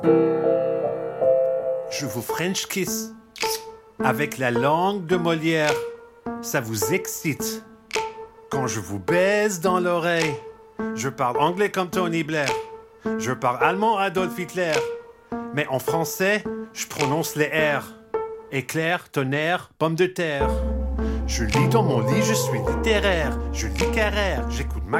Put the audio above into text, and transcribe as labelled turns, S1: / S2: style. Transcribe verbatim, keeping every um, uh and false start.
S1: Je vous French kiss avec la langue de Molière. Ça vous excite. Quand je vous baise dans l'oreille, je parle anglais comme Tony Blair. Je parle allemand Adolf Hitler. Mais en français, je prononce les R. Éclair, tonnerre, pomme de terre. Je lis dans mon lit, je suis littéraire. Je lis Carrère, j'écoute